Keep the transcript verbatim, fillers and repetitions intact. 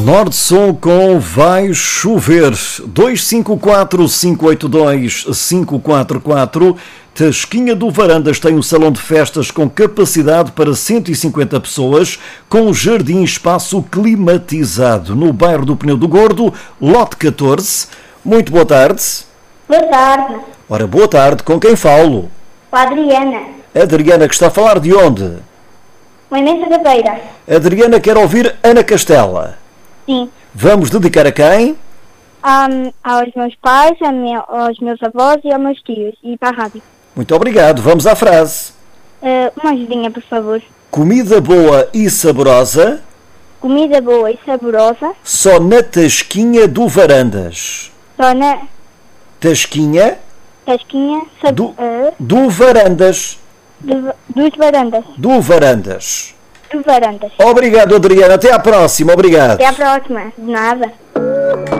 Nordson com Vai Chover. dois cinco quatro, cinco oito dois, cinco quatro quatro. Tasquinha do Varandas tem um salão de festas com capacidade para cento e cinquenta pessoas, com jardim e espaço climatizado, no bairro do Pneu do Gordo, lote catorze. Muito boa tarde. Boa tarde. Ora, boa tarde. Com quem falo? Com a Adriana. Adriana, que está a falar de onde? Moimenta da Beira. Adriana quer ouvir Ana Castela. Sim. Vamos dedicar a quem? Um, aos meus pais, a minha, aos meus avós e aos meus tios. E para a rádio. Muito obrigado. Vamos à frase. Uh, uma ajudinha, por favor. Comida boa e saborosa, Comida boa e saborosa. só na Tasquinha do Varandas. Só na Tasquinha tasquinha sab- do, uh, do Varandas. do, dos varandas. Do Varandas. Do varandas. Obrigado, Adriana. Até à próxima. Obrigado. Até à próxima. De nada.